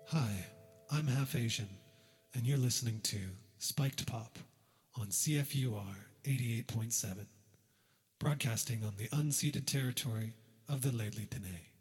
Hi, I'm half Asian, and you're listening to Spiked Pop on CFUR 88.7, broadcasting on the unceded territory of the Lheidli T'enneh.